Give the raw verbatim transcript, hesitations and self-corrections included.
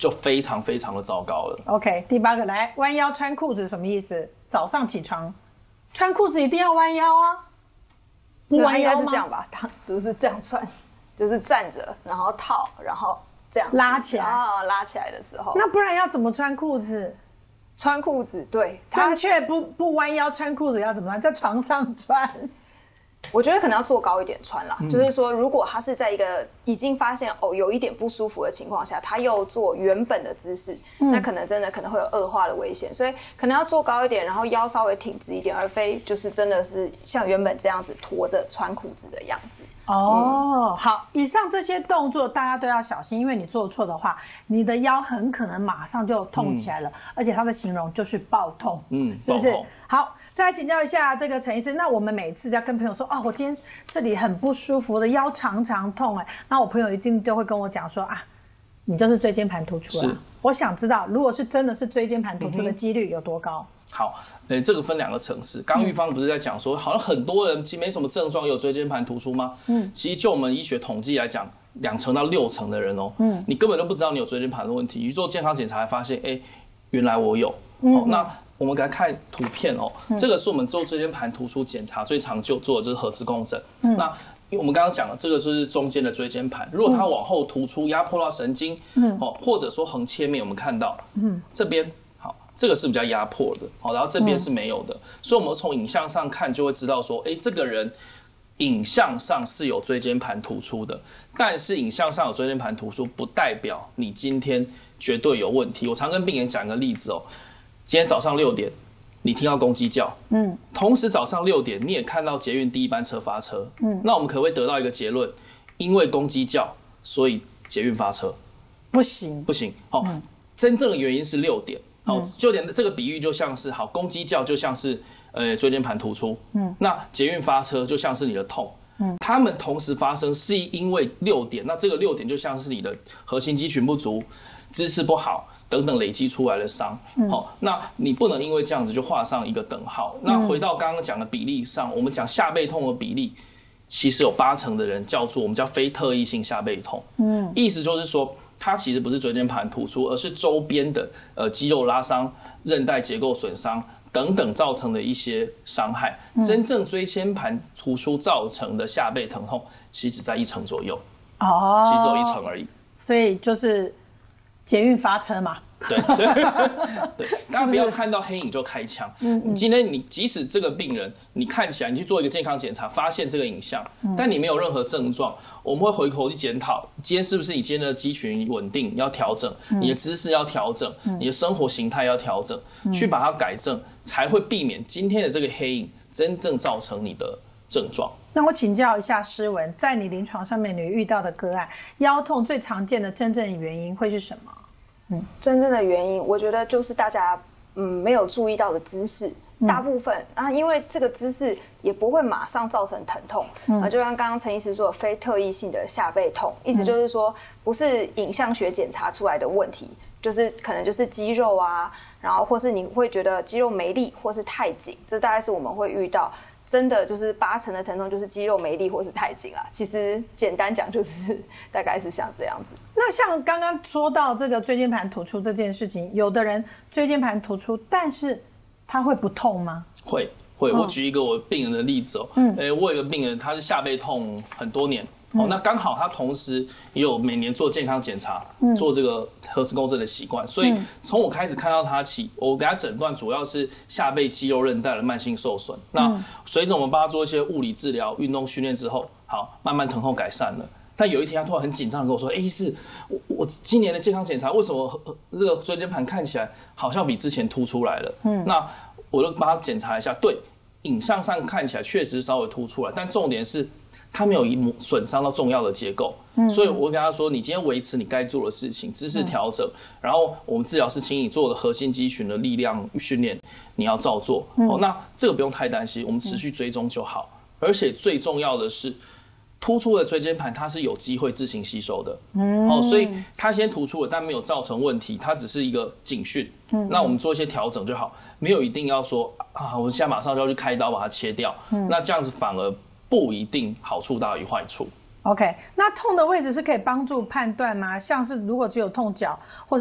就非常非常的糟糕了。 OK， 第八个来，弯腰穿裤子什么意思？早上起床穿裤子一定要弯腰啊，不弯腰吗？ 应该是这样吧，他就是这样穿，就是站着，然后套，然后这样拉起来啊，拉起来的时候， 那不然要怎么穿裤子？ 穿裤子，对， 正确不不弯腰穿裤子要怎么穿？在床上穿。 我觉得可能要坐高一点穿啦，嗯、就是说，如果他是在一个已经发现哦有一点不舒服的情况下，他又做原本的姿势，嗯、那可能真的可能会有恶化的危险，所以可能要坐高一点，然后腰稍微挺直一点，而非就是真的是像原本这样子驼着穿裤子的样子。 哦，嗯、好，以上这些动作大家都要小心，因为你做错的话，你的腰很可能马上就痛起来了，嗯、而且它的形容就是爆痛，嗯，是不是？好。再来请教一下这个陈医师，那我们每次要跟朋友说，哦，我今天这里很不舒服的腰常常痛，哎，那我朋友一定就会跟我讲说啊，你就是椎间盘突出了。我想知道，如果是真的是椎间盘突出的几率有多高？嗯、 好，呃，这个分两个层次。刚玉芳不是在讲说，好像很多人其实没什么症状，有椎间盘突出吗？嗯，其实就我们医学统计来讲，两成到六成的人哦，嗯，你根本都不知道你有椎间盘的问题，去做健康检查才发现，哎，原来我有。嗯、哦，那。我们给他看图片哦，嗯、这个是我们做椎间盘突出检查最常就做的就是核磁共振。嗯、那因为我们刚刚讲了，这个就是中间的椎间盘，如果它往后突出，压迫到神经，嗯、哦，或者说横切面，我们看到，嗯、这边好，这个是比较压迫的，好，然后这边是没有的，嗯、所以我们从影像上看就会知道说，哎，这个人影像上是有椎间盘突出的，但是影像上有椎间盘突出，不代表你今天绝对有问题。我常跟病人讲一个例子哦。今天早上六点，你听到公鸡叫，嗯，同时早上六点你也看到捷运第一班车发车，嗯，那我们可不可以得到一个结论？因为公鸡叫，所以捷运发车？ 不行， 不行。好、嗯，真正的原因是六点。好，就连这个比喻就像是，好，公鸡叫就像是呃椎间盘突出，嗯，那捷运发车就像是你的痛，嗯，它们同时发生是因为六点，那这个六点就像是你的核心肌群不足，姿势不好。等等累积出来的伤，嗯哦、那你不能因为这样子就画上一个等号。那回到刚刚讲的比例上，我们讲下背痛的比例，其实有八成的人叫做我们叫非特异性下背痛，嗯，意思就是说，它其实不是椎间盘突出，而是周边的呃肌肉拉伤、韧带结构损伤等等造成的一些伤害。嗯、真正椎间盘突出造成的下背疼痛，其实只在一成左右，哦，其实只有一成而已。 所以就是。捷运发车嘛， 对对对，大家不要看到黑影就开枪。嗯，你今天你即使这个病人，你看起来你去做一个健康检查，发现这个影像，嗯、但你没有任何症状，我们会回头去检讨，今天是不是你今天的肌群稳定要调整，嗯、你的姿势要调整，嗯、你的生活形态要调整，嗯、去把它改正，才会避免今天的这个黑影真正造成你的症状。 那我请教一下诗文，在你临床上面你遇到的个案，腰痛最常见的真正原因会是什么？ 嗯，真正的原因，我觉得就是大家嗯没有注意到的姿势，大部分、嗯、啊，因为这个姿势也不会马上造成疼痛，嗯、啊，就像刚刚陈医师说的，非特异性的下背痛，意思就是说不是影像学检查出来的问题，就是可能就是肌肉啊，然后或是你会觉得肌肉没力，或是太紧，这大概是我们会遇到。真的就是八成的疼痛就是肌肉没力或是太紧啊，其实简单讲就是大概是像这样子。 那像刚刚说到这个椎间盘突出这件事情，有的人椎间盘突出，但是他会不痛吗？ 会会，我举一个我病人的例子哦，嗯，欸、我有一个病人他是下背痛很多年。哦，那刚好他同时也有每年做健康检查，嗯、做这个核磁共振的习惯，所以从我开始看到他起，我给他诊断主要是下背肌肉韧带的慢性受损。那随着我们帮他做一些物理治疗、运动训练之后，好，慢慢疼痛改善了。但有一天他突然很紧张的跟我说：“哎、欸，是我我今年的健康检查为什么这个椎间盘看起来好像比之前凸出来了？”嗯，那我就帮他检查一下，对，影像上看起来确实稍微凸出来，但重点是。他没有损伤到重要的结构，嗯、所以我跟他说：“你今天维持你该做的事情，姿势调整，嗯、然后我们治疗师请你做的核心肌群的力量训练，你要照做。嗯、哦，那这个不用太担心，我们持续追踪就好。嗯、而且最重要的是，突出的椎间盘它是有机会自行吸收的，嗯，哦，所以它先突出了，但没有造成问题，它只是一个警讯。嗯，那我们做一些调整就好，没有一定要说啊，我现在马上就要去开刀把它切掉。嗯，那这样子反而。”不一定好处大于坏处。 OK， 那痛的位置是可以帮助判断吗？像是如果只有痛脚，或是